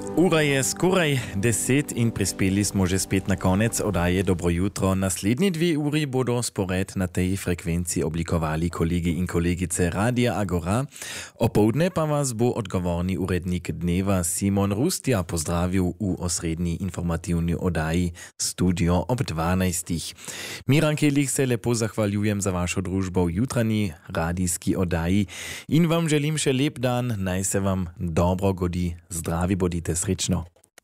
Ura je skoraj 10 in prispeli smo že spet na konec oddaje Dobro jutro. Naslednji 2 uri bodo spored na tej frekvenci oblikovali kolegi in kolegice Radia Agora. Opoldne pa vas bo odgovorni urednik dneva Simon Rustja pozdravil v osrednji informativni oddaji Studio ob 12. Miran Kelich se lepo zahvaljujem za vašo družbo v jutranji radijski oddaji in vam želim še lep dan, naj se vam dobro godi, zdravi bodite, srečno.